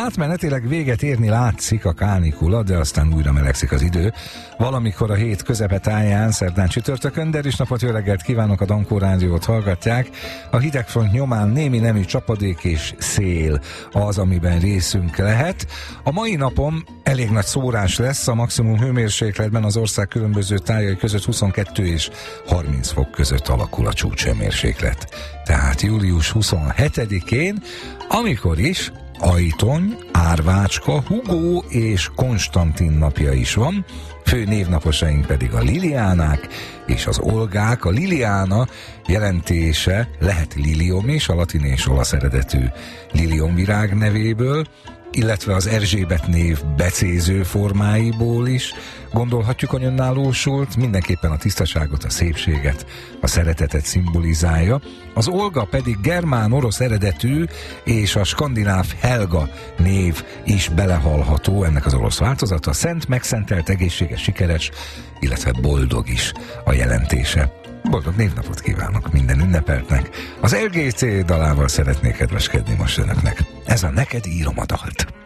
Átmenetileg véget érni látszik a kánikula, de aztán újra melegszik az idő. Valamikor a hét közepetáján, szerdán csütörtökön, de is napot, jó reggelt kívánok, a Dankó Rádiót hallgatják. A hidegfront nyomán némi nemű csapadék és szél az, amiben részünk lehet. A mai napon elég nagy szórás lesz, a maximum hőmérsékletben az ország különböző tájai között 22 és 30 fok között alakul a csúcshőmérséklet. Tehát július 27-én, amikor is Ajtony, Árvácska, Hugó és Konstantin napja is van, fő névnaposaink pedig a Liliánák és az Olgák. A Liliána jelentése lehet liliom is, a latin és olasz eredetű liliomvirág nevéből, illetve az Erzsébet név becéző formáiból is gondolhatjuk, hogy önállósult, mindenképpen a tisztaságot, a szépséget, a szeretetet szimbolizálja. Az Olga pedig germán-orosz eredetű, és a skandináv Helga név is belehallható, ennek az orosz változata. Szent, megszentelt, egészséges, sikeres, illetve boldog is a jelentése. Boldog névnapot kívánok minden ünnepeltnek. Az LGC dalával szeretnék kedveskedni most önöknek. Ez a Neked írom a dalt.